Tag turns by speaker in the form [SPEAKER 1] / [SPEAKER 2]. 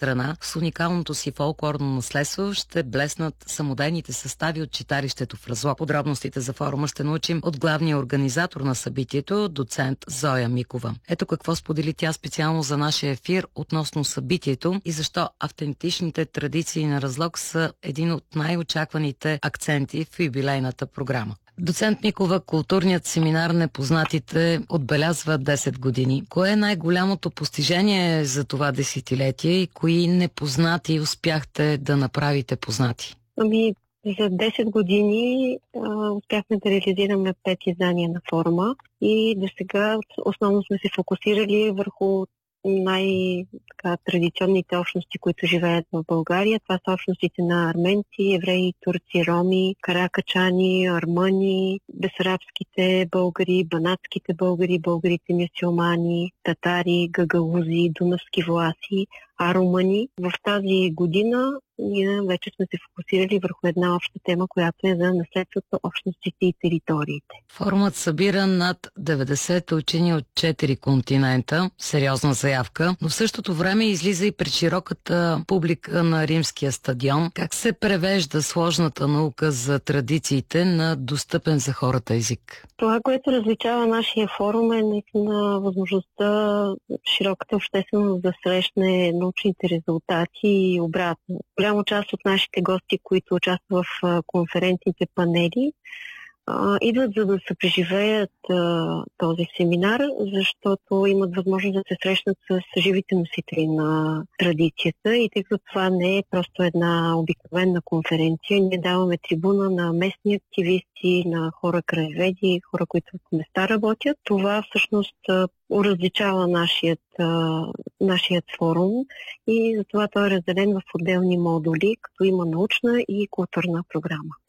[SPEAKER 1] страна с уникалното си фолклорно наследство ще блеснат самодейните състави от читалището в Разлог. Подробностите за форума ще научим от главния организатор на събитието, доцент Зоя Микова. Ето какво сподели тя специално за нашия ефир относно събитието и защо автентичните традиции на Разлог са един от най-очакваните акценти в юбилейната програма. Доцент Микова, културният семинар Непознатите отбелязва 10 години. Кое е най-голямото постижение за това десетилетие и кои непознати успяхте да направите познати?
[SPEAKER 2] За 10 години успяхме да реализираме 5 издания на форума и до сега основно сме се фокусирали върху най-традиционните общности, които живеят в България. Това са общностите на арменци, евреи, турци, роми, каракачани, армъни, бесарабските българи, банатските българи, българите мюсюлмани, татари, гагаузи, дунавски власи, румъни. В тази година ние вече сме се фокусирали върху една обща тема, която е за наследството, общностите и териториите.
[SPEAKER 1] Форумът събира над 90 учени от 4 континента. Сериозна заявка, но в същото време излиза и пред широката публика на Римския стадион. Как се превежда сложната наука за традициите на достъпен за хората език?
[SPEAKER 2] Това, което различава нашия форум, е наистина възможността широката общественост да срещне научните резултати и обратно. Голяма част от нашите гости, които участват в конферентните панели, идват за да се преживеят този семинар, защото имат възможност да се срещнат с живите носители на традицията и тъй като това не е просто една обикновена конференция, ние даваме трибуна на местни активисти, на хора краеведи, хора, които в места работят. Това всъщност различава нашият форум и затова той е разделен в отделни модули, като има научна и културна програма.